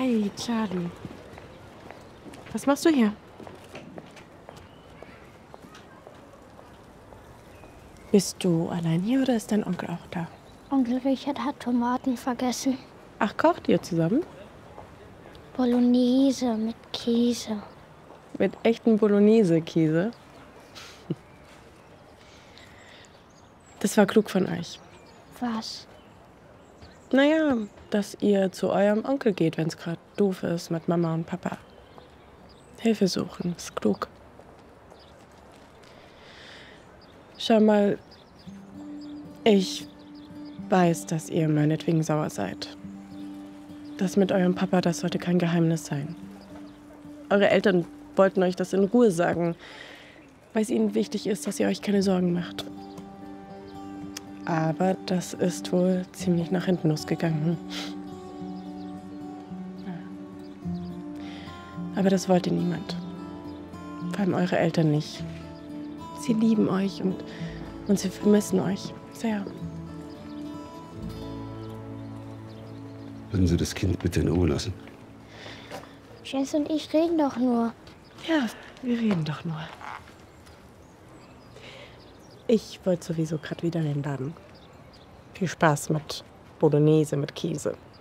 Hey, Charlie. Was machst du hier? Bist du allein hier oder ist dein Onkel auch da? Onkel Richard hat Tomaten vergessen. Ach, kocht ihr zusammen? Bolognese mit Käse. Mit echtem Bolognese-Käse? Das war klug von euch. Was? Naja, dass ihr zu eurem Onkel geht, wenn es gerade doof ist mit Mama und Papa. Hilfe suchen, ist klug. Schau mal, ich weiß, dass ihr meinetwegen sauer seid. Das mit eurem Papa, das sollte kein Geheimnis sein. Eure Eltern wollten euch das in Ruhe sagen, weil es ihnen wichtig ist, dass ihr euch keine Sorgen macht. Aber das ist wohl ziemlich nach hinten losgegangen. Aber das wollte niemand. Vor allem eure Eltern nicht. Sie lieben euch und sie vermissen euch sehr. Würden Sie das Kind bitte in Ruhe lassen? Jens und ich reden doch nur. Ja, wir reden doch nur. Ich wollte sowieso gerade wieder in den Laden. Viel Spaß mit Bolognese mit Käse.